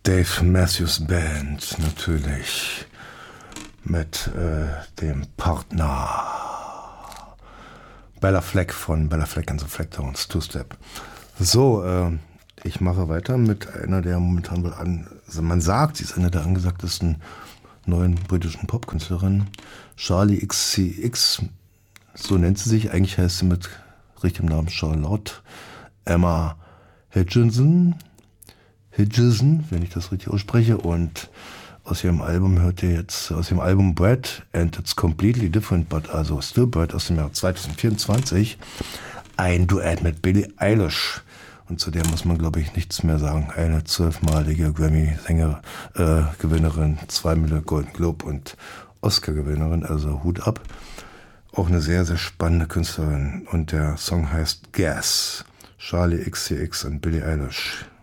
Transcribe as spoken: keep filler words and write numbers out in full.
Dave Matthews Band, natürlich, mit äh, dem Partner Bella Fleck von Bella Fleck and the Flecktones, Two-Step. So, äh, ich mache weiter mit einer der momentan wohl an, also man sagt, sie ist eine der angesagtesten neuen britischen Popkünstlerinnen, Charli X C X, so nennt sie sich, eigentlich heißt sie mit richtigem Namen Charlotte Emma Hutchinson, Hutchison, wenn ich das richtig ausspreche, und aus ihrem Album hört ihr jetzt, aus dem Album Bread and It's Completely Different, but also Still Bread aus dem Jahr zwanzig vierundzwanzig, ein Duett mit Billie Eilish. Und zu der muss man, glaube ich, nichts mehr sagen. Eine zwölfmalige Grammy-Sänger-Gewinnerin, äh, zweimal Golden Globe und Oscar-Gewinnerin, also Hut ab. Auch eine sehr, sehr spannende Künstlerin. Und der Song heißt Gas. Charli X C X und Billie Eilish.